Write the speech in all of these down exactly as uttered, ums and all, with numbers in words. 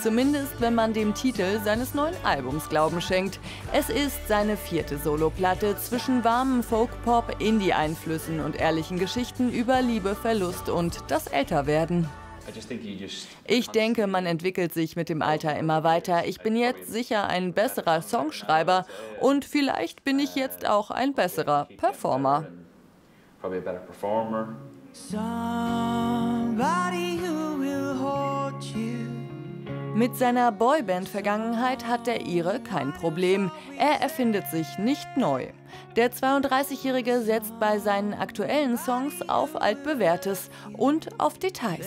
Zumindest, wenn man dem Titel seines neuen Albums Glauben schenkt. Es ist seine vierte Soloplatte zwischen warmen Folk-Pop, Indie-Einflüssen und ehrlichen Geschichten über Liebe, Verlust und das Älterwerden. Ich denke, man entwickelt sich mit dem Alter immer weiter. Ich bin jetzt sicher ein besserer Songschreiber und vielleicht bin ich jetzt auch ein besserer Performer. Mit seiner Boyband-Vergangenheit hat der Ire kein Problem. Er erfindet sich nicht neu. Der zweiunddreißigjährige setzt bei seinen aktuellen Songs auf Altbewährtes und auf Details.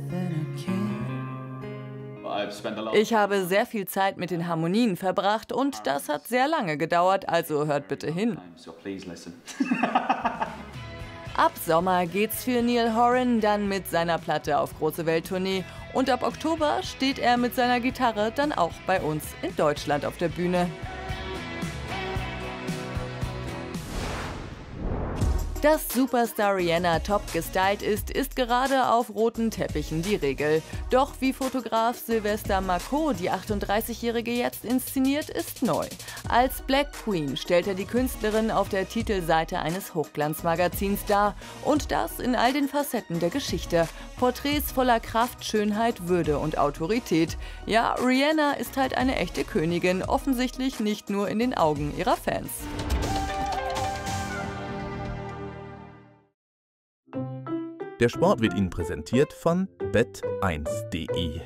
Ich habe sehr viel Zeit mit den Harmonien verbracht und das hat sehr lange gedauert, also hört bitte hin. Ab Sommer geht's für Niall Horan dann mit seiner Platte auf große Welttournee und ab Oktober steht er mit seiner Gitarre dann auch bei uns in Deutschland auf der Bühne. Dass Superstar Rihanna top gestylt ist, ist gerade auf roten Teppichen die Regel. Doch wie Fotograf Sylvester Marco die achtunddreißigjährige jetzt inszeniert, ist neu. Als Black Queen stellt er die Künstlerin auf der Titelseite eines Hochglanzmagazins dar. Und das in all den Facetten der Geschichte. Porträts voller Kraft, Schönheit, Würde und Autorität. Ja, Rihanna ist halt eine echte Königin, offensichtlich nicht nur in den Augen ihrer Fans. Der Sport wird Ihnen präsentiert von bet eins punkt de.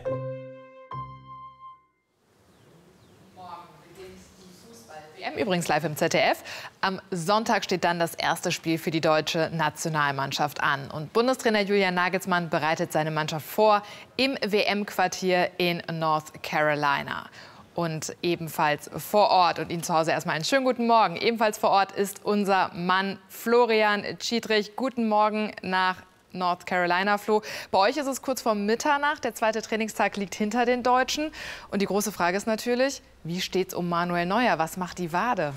Übrigens live im Z D F. Am Sonntag steht dann das erste Spiel für die deutsche Nationalmannschaft an. Und Bundestrainer Julian Nagelsmann bereitet seine Mannschaft vor im W M-Quartier in North Carolina. Und ebenfalls vor Ort, und Ihnen zu Hause erstmal einen schönen guten Morgen, ebenfalls vor Ort ist unser Mann Florian Schiedrich. Guten Morgen nach North Carolina, Flo. Bei euch ist es kurz vor Mitternacht. Der zweite Trainingstag liegt hinter den Deutschen. Und die große Frage ist natürlich, wie steht's um Manuel Neuer? Was macht die Wade?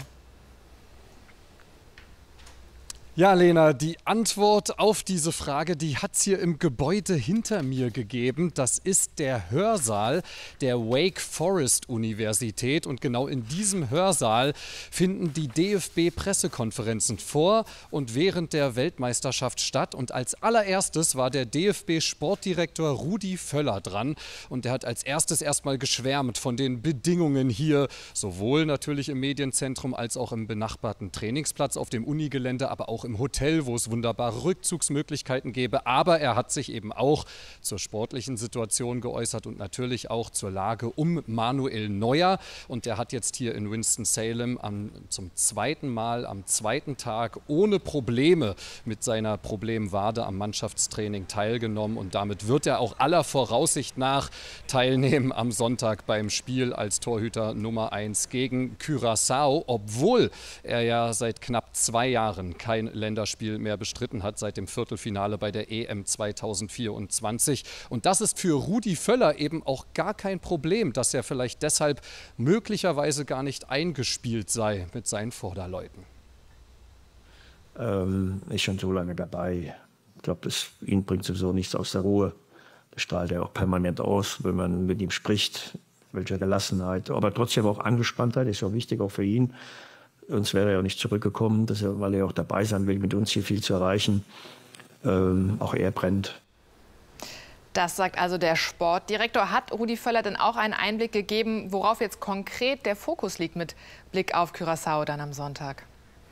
Ja, Lena, die Antwort auf diese Frage, die hat es hier im Gebäude hinter mir gegeben. Das ist der Hörsaal der Wake Forest Universität. Und genau in diesem Hörsaal finden die D F B-Pressekonferenzen vor und während der Weltmeisterschaft statt. Und als allererstes war der D F B-Sportdirektor Rudi Völler dran. Und der hat als erstes erstmal geschwärmt von den Bedingungen hier, sowohl natürlich im Medienzentrum als auch im benachbarten Trainingsplatz auf dem Unigelände, aber auch im Hotel, wo es wunderbare Rückzugsmöglichkeiten gäbe. Aber er hat sich eben auch zur sportlichen Situation geäußert und natürlich auch zur Lage um Manuel Neuer. Und der hat jetzt hier in Winston-Salem am, zum zweiten Mal am zweiten Tag ohne Probleme mit seiner Problemwade am Mannschaftstraining teilgenommen. Und damit wird er auch aller Voraussicht nach teilnehmen am Sonntag beim Spiel als Torhüter Nummer eins gegen Curaçao, obwohl er ja seit knapp zwei Jahren kein Länderspiel mehr bestritten hat, seit dem Viertelfinale bei der E M zweitausendvierundzwanzig. Und das ist für Rudi Völler eben auch gar kein Problem, dass er vielleicht deshalb möglicherweise gar nicht eingespielt sei mit seinen Vorderleuten. Ähm, ist schon so lange dabei. Ich glaube, ihn bringt sowieso nichts aus der Ruhe. Das strahlt er auch permanent aus, wenn man mit ihm spricht. Welche Gelassenheit, aber trotzdem auch Angespanntheit, ist ja wichtig auch für ihn. Sonst wäre er ja nicht zurückgekommen, dass er, weil er auch dabei sein will, mit uns hier viel zu erreichen. Ähm, auch er brennt. Das sagt also der Sportdirektor. Hat Rudi Völler denn auch einen Einblick gegeben, worauf jetzt konkret der Fokus liegt mit Blick auf Curaçao dann am Sonntag?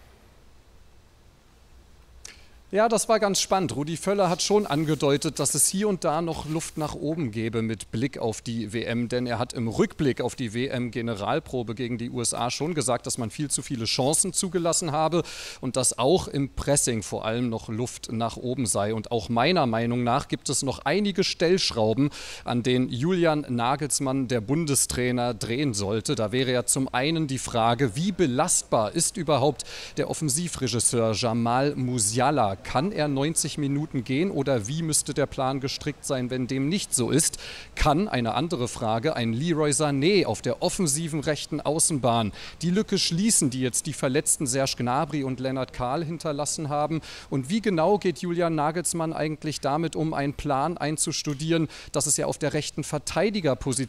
Ja, das war ganz spannend. Rudi Völler hat schon angedeutet, dass es hier und da noch Luft nach oben gäbe mit Blick auf die W M. Denn er hat im Rückblick auf die W M-Generalprobe gegen die U S A schon gesagt, dass man viel zu viele Chancen zugelassen habe und dass auch im Pressing vor allem noch Luft nach oben sei. Und auch meiner Meinung nach gibt es noch einige Stellschrauben, an denen Julian Nagelsmann, der Bundestrainer, drehen sollte. Da wäre ja zum einen die Frage, wie belastbar ist überhaupt der Offensivregisseur Jamal Musiala? Kann er neunzig Minuten gehen oder wie müsste der Plan gestrickt sein, wenn dem nicht so ist? Kann, eine andere Frage, ein Leroy Sané auf der offensiven rechten Außenbahn die Lücke schließen, die jetzt die verletzten Serge Gnabry und Lennart Kahl hinterlassen haben? Und wie genau geht Julian Nagelsmann eigentlich damit um, einen Plan einzustudieren, dass es ja auf der rechten Verteidigerposition